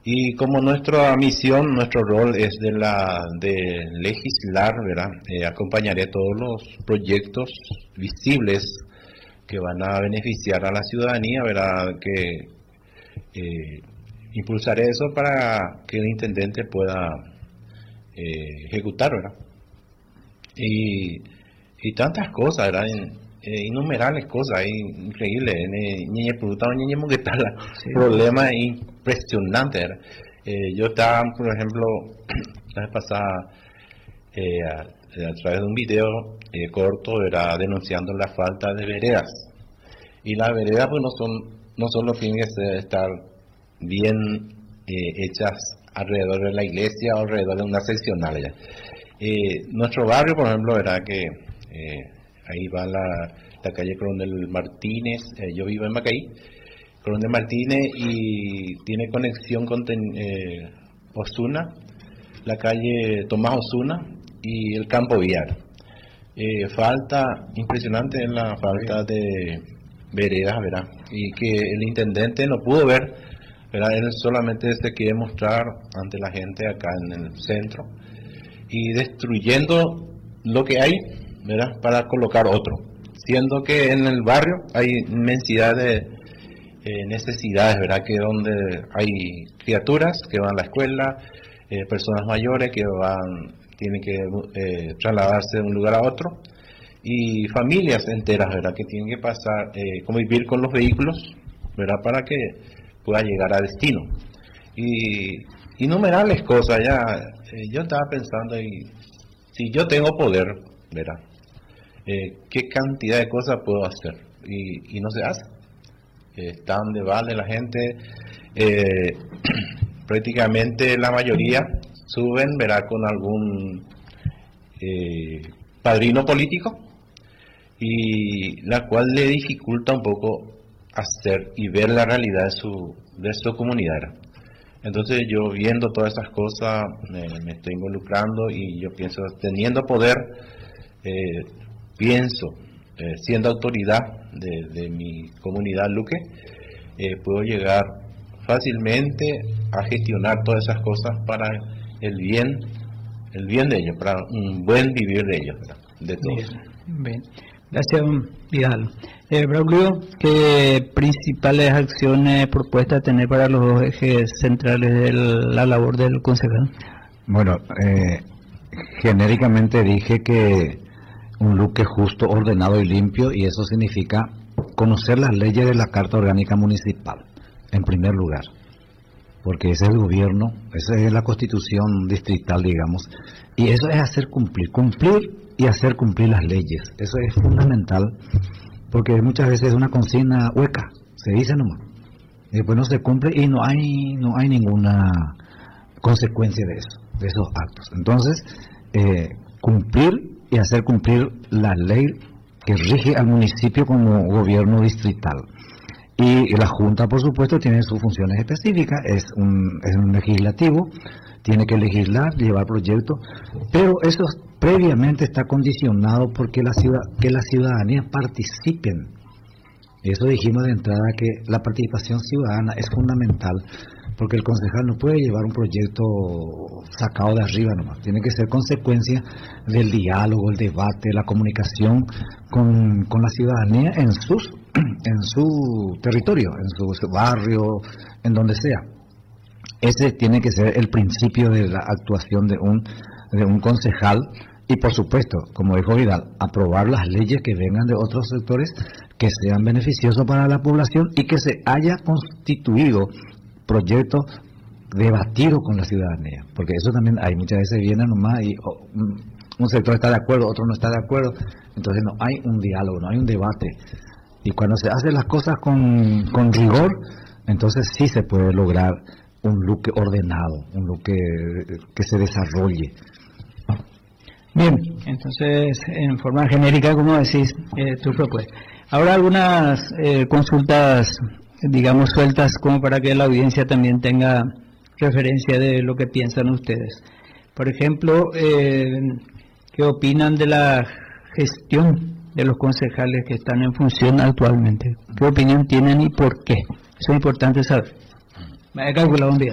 Y como nuestra misión, nuestro rol es de legislar, ¿verdad? Acompañaré todos los proyectos visibles que van a beneficiar a la ciudadanía, ¿verdad? Impulsaré eso para que el intendente pueda ejecutar, ¿verdad? Y tantas cosas, ¿verdad? Innumerables cosas, increíbles. Sí. Problemas impresionantes, ¿verdad? Yo estaba, por ejemplo, la vez pasada, a través de un video corto, era denunciando la falta de veredas. Y las veredas, pues, no solo tienen que estar bien hechas alrededor de la iglesia o alrededor de una seccional. Nuestro barrio, por ejemplo, verá que ahí va la calle Coronel Martínez. Yo vivo en Macaí, Coronel Martínez, y tiene conexión con Osuna, la calle Tomás Osuna y el Campo Viar. Falta impresionante en la falta de veredas, ¿verdad? Y que el intendente no pudo ver, ¿verdad? Él solamente se quiere mostrar ante la gente acá en el centro y destruyendo lo que hay, ¿verdad? Para colocar otro, siendo que en el barrio hay inmensidad de necesidades, ¿verdad? Que donde hay criaturas que van a la escuela, personas mayores que tienen que trasladarse de un lugar a otro, y familias enteras, ¿verdad? Que tienen que pasar, convivir con los vehículos, ¿verdad? Para que pueda llegar a destino. Y innumerables cosas. Yo estaba pensando, y si yo tengo poder, ¿verdad? ¿Qué cantidad de cosas puedo hacer? Y no se hace. Está donde vale la gente. Prácticamente la mayoría suben, ¿verdad? Con algún padrino político, y la cual le dificulta un poco hacer y ver la realidad de su comunidad. Entonces yo, viendo todas esas cosas, me estoy involucrando, y yo pienso, teniendo poder, siendo autoridad de mi comunidad Luque, puedo llegar fácilmente a gestionar todas esas cosas para el bien de ellos, para un buen vivir de ellos, ¿verdad? De todos. Bien. Gracias, Vidal. Braulio, ¿qué principales acciones propuestas tener para los dos ejes centrales de la labor del concejal? Bueno, genéricamente dije que un Luque justo, ordenado y limpio, y eso significa conocer las leyes de la Carta Orgánica Municipal, en primer lugar, porque ese es el gobierno, esa es la constitución distrital, digamos, y eso es hacer cumplir y hacer cumplir las leyes. Eso es fundamental, porque muchas veces es una consigna hueca, se dice nomás, y después no se cumple y no hay ninguna consecuencia de esos actos. Entonces, cumplir y hacer cumplir la ley que rige al municipio como gobierno distrital. Y la Junta, por supuesto, tiene sus funciones específicas, es un legislativo, tiene que legislar, llevar proyectos, pero eso previamente está condicionado porque que la ciudadanía participen. Eso dijimos de entrada, que la participación ciudadana es fundamental, porque el concejal no puede llevar un proyecto sacado de arriba nomás, tiene que ser consecuencia del diálogo, el debate, la comunicación con la ciudadanía en su territorio, en su barrio, en donde sea. Ese tiene que ser el principio de la actuación de un concejal, y por supuesto, como dijo Vidal, aprobar las leyes que vengan de otros sectores que sean beneficiosos para la población y que se haya constituido proyectos debatidos con la ciudadanía, porque eso también hay, muchas veces viene nomás y un sector está de acuerdo, otro no está de acuerdo, entonces no hay un diálogo, no hay un debate, y cuando se hacen las cosas con rigor, entonces sí se puede lograr un Luque ordenado, un Luque que se desarrolle. Bien, entonces, en forma genérica, como decís, tu propuesta. Ahora algunas consultas, digamos, sueltas, como para que la audiencia también tenga referencia de lo que piensan ustedes. Por ejemplo, ¿qué opinan de la gestión de los concejales que están en función actualmente? ¿Qué opinión tienen y por qué? Eso es importante saber. Me he calculado un día.